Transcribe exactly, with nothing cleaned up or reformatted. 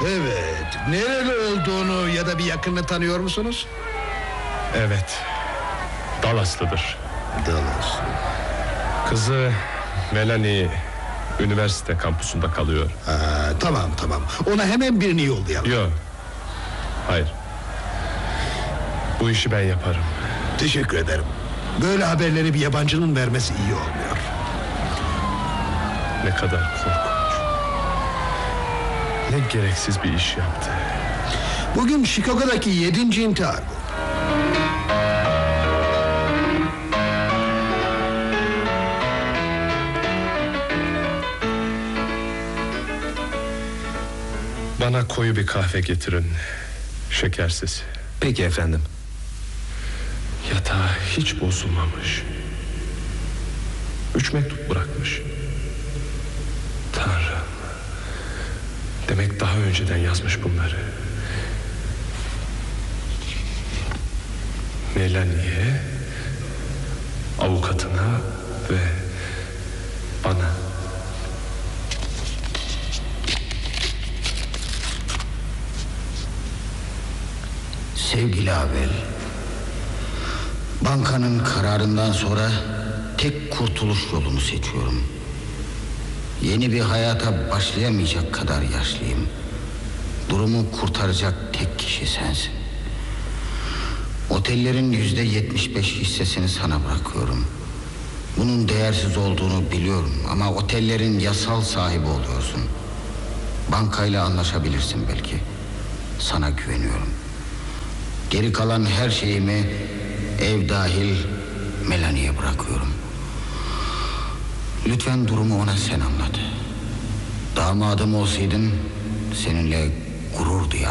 Evet. Nereli olduğunu ya da bir yakınını tanıyor musunuz? Evet. Dallas'lıdır. Dallas. Kızı Melanie üniversite kampüsünde kalıyor. Ha, tamam tamam. Ona hemen birini yollayalım. Yok. Hayır. Bu işi ben yaparım. Teşekkür ederim. Böyle haberleri bir yabancının vermesi iyi olmuyor. Ne kadar korkunç. Ne gereksiz bir iş yaptı. Bugün Chicago'daki yedinci intihar bu. Bana koyu bir kahve getirin. Şekersiz. Peki efendim. Yatağı hiç bozulmamış. Üç mektup bırakmış. Tanrım. Demek daha önceden yazmış bunları. Melanie'ye, avukatına ve bana. Sevgili Abel, bankanın kararından sonra tek kurtuluş yolunu seçiyorum. Yeni bir hayata başlayamayacak kadar yaşlıyım. Durumu kurtaracak tek kişi sensin. Otellerin yüzde yetmiş beş hissesini sana bırakıyorum. Bunun değersiz olduğunu biliyorum ama otellerin yasal sahibi oluyorsun. Bankayla anlaşabilirsin belki. Sana güveniyorum. Geri kalan her şeyimi, ev dahil, Melanie'ye bırakıyorum. Lütfen durumu ona sen anlat. Damadım olsaydın seninle gurur duyardım.